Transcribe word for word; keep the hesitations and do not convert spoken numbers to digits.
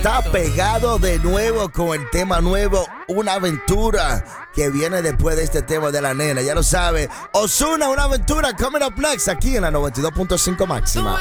está pegado de nuevo con el tema nuevo, Una Aventura, que viene después de este tema de la nena. Ya lo sabe. Ozuna, Una Aventura, coming up next aquí en la noventa y dos punto cinco máxima.